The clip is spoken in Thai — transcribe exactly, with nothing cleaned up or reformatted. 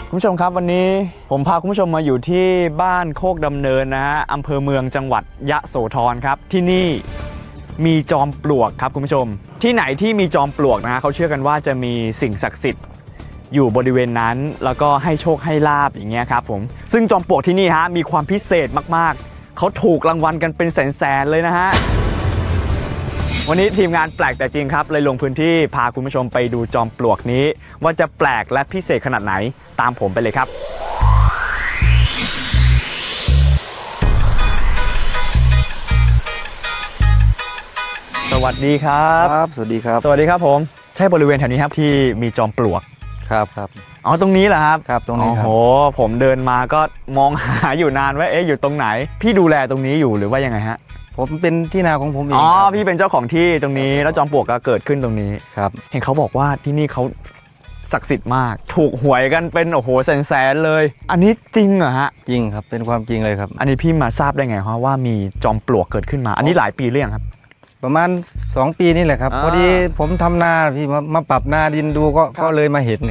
คุณผู้ชมครับวันนี้ผมพาคุณผู้ชมมาอยู่ที่บ้านโคกดำเนินนะฮะอำเภอเมืองจังหวัดยะโสธรครับที่นี่มีจอมปลวกครับคุณผู้ชมที่ไหนที่มีจอมปลวกนะฮะเขาเชื่อกันว่าจะมีสิ่งศักดิ์สิทธิ์อยู่บริเวณนั้นแล้วก็ให้โชคให้ลาบอย่างเงี้ยครับผมซึ่งจอมปลวกที่นี่ฮะมีความพิเศษมากๆเขาถูกรางวัลกันเป็นแสนๆเลยนะฮะวันนี้ทีมงานแปลกแต่จริงครับเลยลงพื้นที่พาคุณผู้ชมไปดูจอมปลวกนี้ว่าจะแปลกและพิเศษขนาดไหนตามผมไปเลยครับสวัสดีครับครับสวัสดีครับสวัสดีครับผมใช่บริเวณแถวนี้ครับที่มีจอมปลวกครับครับอ๋อตรงนี้เหรอครับครับตรงนี้ครับโอ้โหผมเดินมาก็มองหาอยู่นานว่าเอ๊ะอยู่ตรงไหนพี่ดูแลตรงนี้อยู่หรือว่ายังไงฮะผมเป็นที่นาของผมเองอ๋อพี่เป็นเจ้าของที่ตรงนี้แล้วจอมปลวกก็เกิดขึ้นตรงนี้ครับเห็นเขาบอกว่าที่นี่เขาศักดิ์สิทธิ์มากถูกหวยกันเป็นโอ้โหแสนๆเลยอันนี้จริงเหรอฮะจริงครับเป็นความจริงเลยครับอันนี้พี่มาทราบได้ไงฮะว่ามีจอมปลวกเกิดขึ้นมาอันนี้หลายปีหรือยังครับประมาณสองปีนี่แหละครับพอดีผมทำนาพี่มามาปรับนาดินดูก็ก็เลยมาเห็น